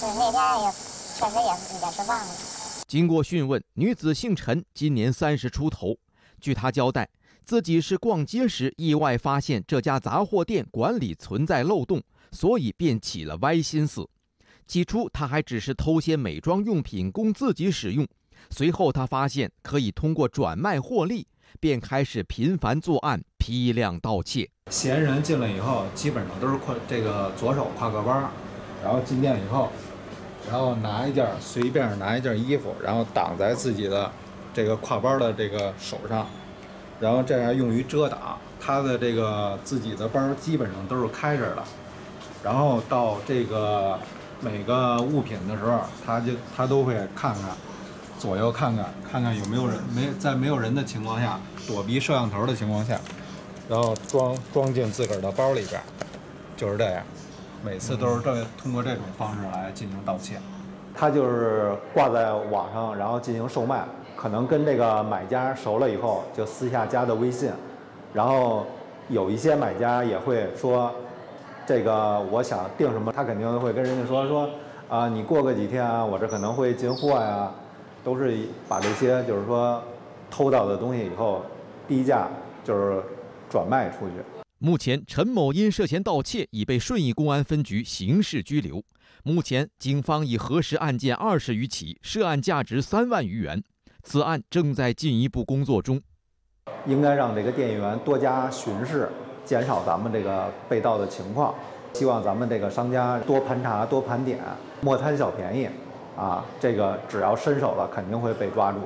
那天也确实也是忘了。 经过讯问，女子姓陈，今年30出头。据她交代，自己是逛街时意外发现这家杂货店管理存在漏洞，所以便起了歪心思。起初，她还只是偷些美妆用品供自己使用，随后她发现可以通过转卖获利，便开始频繁作案，批量盗窃。 嫌疑人进来以后，基本上都是这个左手挎个包，然后进店以后，然后随便拿一件衣服，然后挡在自己的这个挎包的这个手上，然后这样用于遮挡。他的这个自己的包基本上都是开着的，然后到这个每个物品的时候，他都会看看左右看看有没有人，在没有人的情况下，躲避摄像头的情况下，然后装进自个儿的包里边，就是这样。每次都是通过这种方式来进行盗窃。 他就是挂在网上，然后进行售卖，可能跟这个买家熟了以后，就私下加的微信，然后有一些买家也会说，这个我想订什么，他肯定会跟人家说啊，你过个几天啊，我这可能会进货呀，都是把这些就是说偷到的东西以后低价就是转卖出去。 目前，陈某因涉嫌盗窃已被顺义公安分局刑事拘留。目前，警方已核实案件20余起，涉案价值3万余元。此案正在进一步工作中。 应该让这个店员多加巡视，减少咱们这个被盗的情况。希望咱们这个商家多盘查、多盘点，莫贪小便宜啊！这个只要伸手了，肯定会被抓住。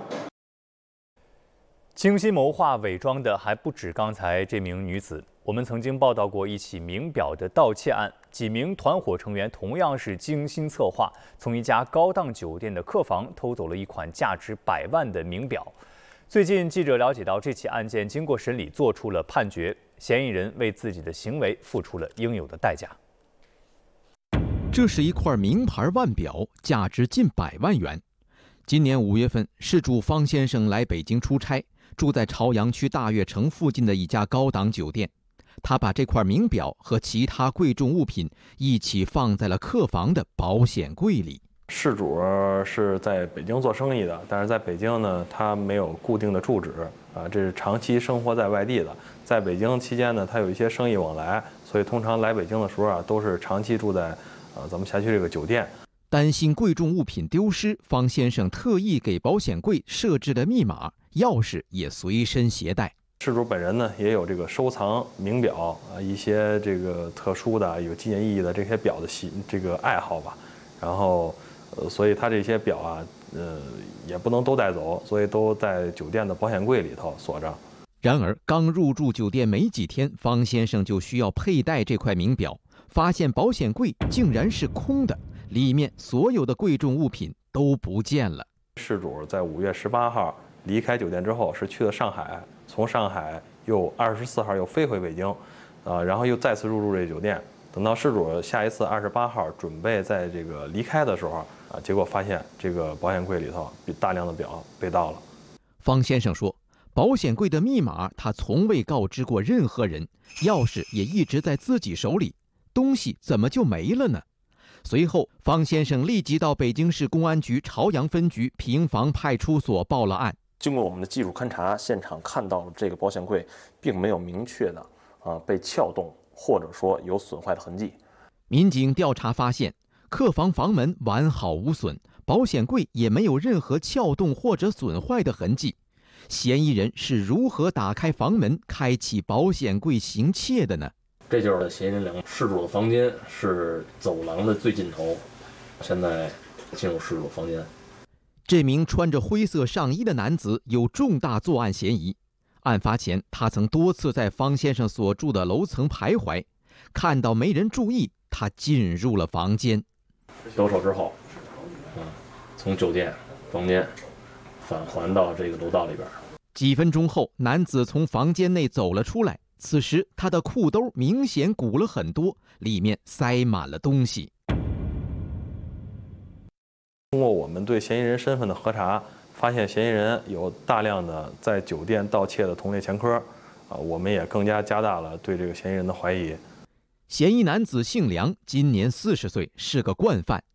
精心谋划伪装的还不止刚才这名女子。我们曾经报道过一起名表的盗窃案，几名团伙成员同样是精心策划，从一家高档酒店的客房偷走了一款价值100万的名表。最近，记者了解到，这起案件经过审理，做出了判决，嫌疑人为自己的行为付出了应有的代价。 这是一块名牌腕表，价值近100万元。今年5月份，事主方先生来北京出差，住在朝阳区大悦城附近的一家高档酒店。他把这块名表和其他贵重物品一起放在了客房的保险柜里。 事主是在北京做生意的，但是在北京呢，他没有固定的住址啊，这是长期生活在外地的。在北京期间呢，他有一些生意往来，所以通常来北京的时候啊，都是长期住在咱们辖区这个酒店。 担心贵重物品丢失，方先生特意给保险柜设置了密码，钥匙也随身携带。 事主本人呢，也有这个收藏名表啊，一些这个特殊的、有纪念意义的这些表的这个爱好吧。然后，所以他这些表啊，也不能都带走，所以都在酒店的保险柜里头锁着。 然而，刚入住酒店没几天，方先生就需要佩戴这块名表，发现保险柜竟然是空的，里面所有的贵重物品都不见了。 事主在5月18号离开酒店之后，是去了上海。从上海又24号又飞回北京，然后又再次入住这酒店。等到事主下一次28号准备在这个离开的时候结果发现这个保险柜里头大量的表被盗了。 方先生说，保险柜的密码他从未告知过任何人，钥匙也一直在自己手里，东西怎么就没了呢？随后，方先生立即到北京市公安局朝阳分局平房派出所报了案。 经过我们的技术勘查，现场看到这个保险柜并没有明确的被撬动或者说有损坏的痕迹。 民警调查发现，客房房门完好无损，保险柜也没有任何撬动或者损坏的痕迹。嫌疑人是如何打开房门开启保险柜行窃的呢？ 这就是嫌疑人两个。事主的房间是走廊的最尽头，现在进入事主房间。 这名穿着灰色上衣的男子有重大作案嫌疑。案发前，他曾多次在方先生所住的楼层徘徊，看到没人注意，他进入了房间。 得手之后，从酒店房间返还到这个楼道里边。 几分钟后，男子从房间内走了出来，此时他的裤兜明显鼓了很多，里面塞满了东西。 通过我们对嫌疑人身份的核查，发现嫌疑人有大量的在酒店盗窃的同类前科，我们也更加大了对这个嫌疑人的怀疑。 嫌疑男子姓梁，今年40岁，是个惯犯。